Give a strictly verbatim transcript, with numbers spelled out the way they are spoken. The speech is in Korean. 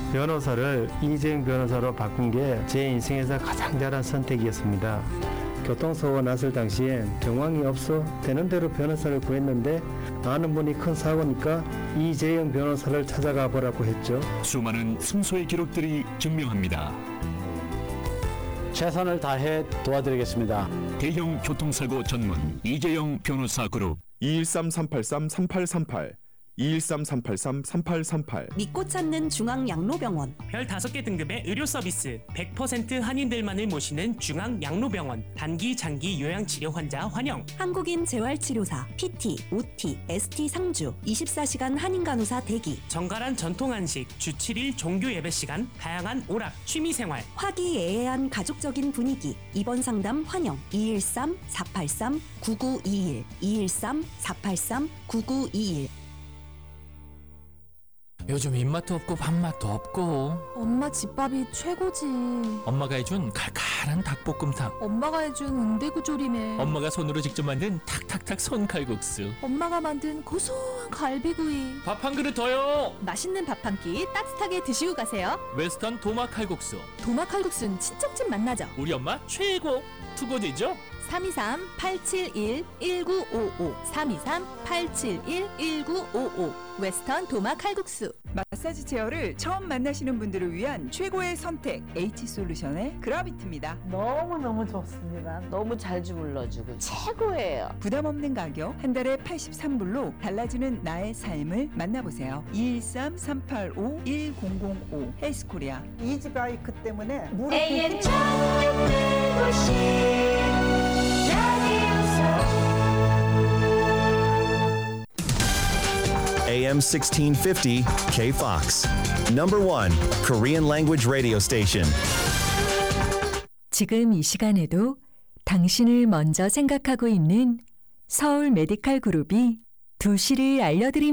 변호사를 이재용 변호사로 바꾼 게 제 인생에서 가장 잘한 선택이었습니다. 교통사고가 났을 당시엔 정황이 없어 되는 대로 변호사를 구했는데 아는 분이 큰 사고니까 이재용 변호사를 찾아가 보라고 했죠. 수많은 승소의 기록들이 증명합니다. 최선을 다해 도와드리겠습니다. 대형 교통사고 전문 이재용 변호사 그룹 이일삼 삼팔삼 삼팔삼팔 이일삼 삼팔삼 삼팔삼팔 믿고 찾는 중앙양로병원. 별 다섯 개 등급의 의료 서비스, 백 퍼센트 한인들만을 모시는 중앙양로병원. 단기, 장기 요양치료 환자 환영. 한국인 재활치료사, 피티, 오티, 에스티 상주, 이십사 시간 한인간호사 대기. 정갈한 전통한식, 주 칠 일 종교 예배 시간, 다양한 오락, 취미생활. 화기애애한 가족적인 분위기. 입원 상담 환영. 이일삼 사팔삼 구구이일 이일삼 사팔삼 구구이일. 요즘 입맛도 없고 밥맛도 없고. 엄마 집밥이 최고지. 엄마가 해준 칼칼한 닭볶음탕. 엄마가 해준 은대구조림에. 엄마가 손으로 직접 만든 탁탁탁 손칼국수. 엄마가 만든 고소한 갈비구이. 밥 한 그릇 더요. 맛있는 밥 한 끼 따뜻하게 드시고 가세요. 웨스턴 도마 칼국수. 도마 칼국수는 친척집 만나죠. 우리 엄마 최고. 투고지죠? 삼이삼 팔칠일 일구오오 삼이삼 팔칠일 일구오오 웨스턴 도마 칼국수. 마사지 체어를 처음 만나시는 분들을 위한 최고의 선택 H솔루션의 그라비트입니다. 너무너무 좋습니다. 너무 잘 주물러주고 최고예요. 부담 없는 가격 한 달에 팔십삼 불로 달라지는 나의 삶을 만나보세요. 이일삼 삼팔오 일공공오 헬스코리아. 이지바이크 때문에 무릎이 에이엠 천백구십 에이엠 sixteen fifty K-Fox. Number one Korean language radio station. 지금 이 시간에도 당신을 먼저 생각하고 있는 서울 메디칼 그룹이 두 시를 알려드립니다.